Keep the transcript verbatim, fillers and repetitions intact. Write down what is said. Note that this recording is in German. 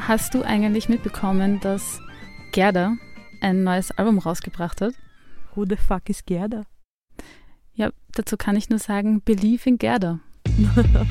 Hast du eigentlich mitbekommen, dass Gerda ein neues Album rausgebracht hat? Who the fuck is Gerda? Ja, dazu kann ich nur sagen, Believe in Gerda.